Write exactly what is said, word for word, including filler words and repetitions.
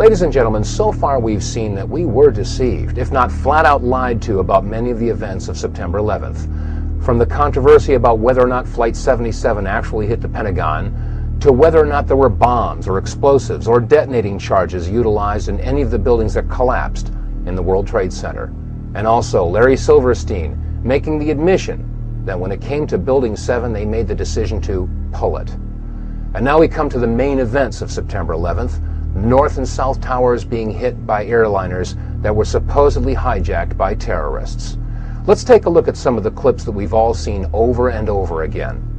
Ladies and gentlemen, so far we've seen that we were deceived, if not flat out lied to, about many of the events of September eleventh. From the controversy about whether or not Flight seventy-seven actually hit the Pentagon, to whether or not there were bombs or explosives or detonating charges utilized in any of the buildings that collapsed in the World Trade Center. And also Larry Silverstein making the admission that when it came to Building seven, they made the decision to pull it. And now we come to the main events of September eleventh, North and South Towers being hit by airliners that were supposedly hijacked by terrorists. Let's take a look at some of the clips that we've all seen over and over again.